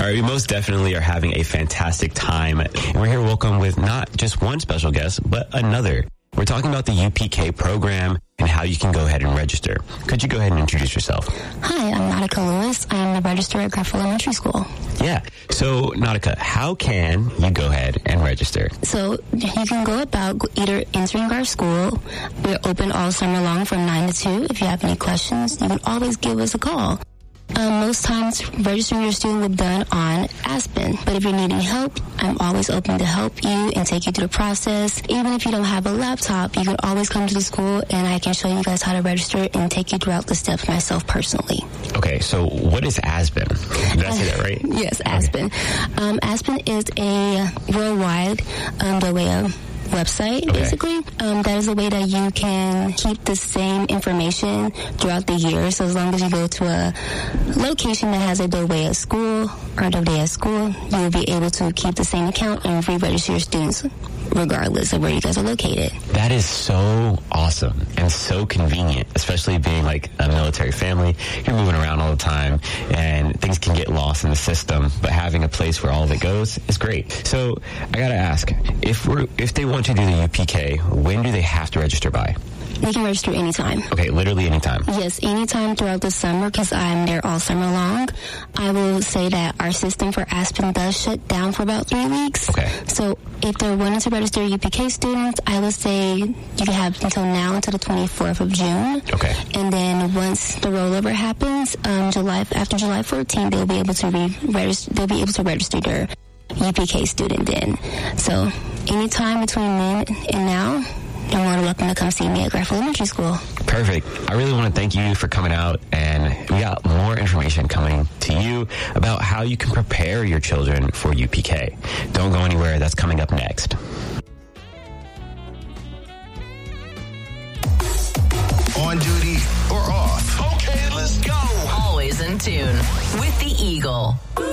right, we most definitely are having a fantastic time. And we're here welcome with not just one special guest, but another. We're talking about the UPK program and how you can go ahead and register. Could you go ahead and introduce yourself? Hi, I'm Nautica Lewis. I'm the registrar at Garfield Elementary School. Yeah. So, Nautica, how can you go ahead and register? So, you can go about either entering our school. We're open all summer long from 9 to 2. If you have any questions, you can always give us a call. Most times, registering your student will be done on Aspen. But if you're needing help, I'm always open to help you and take you through the process. Even if you don't have a laptop, you can always come to the school and I can show you guys how to register and take you throughout the steps myself personally. Okay, so what is Aspen? Did I say that right? Yes, Aspen. Okay. Aspen is a worldwide website, basically. That is a way that you can keep the same information throughout the year. So as long as you go to a location that has a DOWEA school or DODEA school, you will be able to keep the same account and re-register your students regardless of where you guys are located. That is so awesome and so convenient, especially being like a military family. You're moving around all the time and things can get lost in the system, but having a place where all of it goes is great. So I gotta ask, if they want to do the UPK, when do they have to register by? They can register anytime. Okay, literally anytime. Yes, anytime throughout the summer because I'm there all summer long. I will say that our system for Aspen does shut down for about 3 weeks. Okay. So if they're wanting to register UPK students, I would say you can have until now until the 24th of June. Okay. And then once the rollover happens, after July 14th, they'll be able to register their UPK student then. So anytime between then and now, you're more than welcome to come see me at Garfield Elementary School. Perfect. I really want to thank you for coming out, and we got more information coming to you about how you can prepare your children for UPK. Don't go anywhere. That's coming up next. On duty or off? Okay, let's go. Always in tune with the Eagle.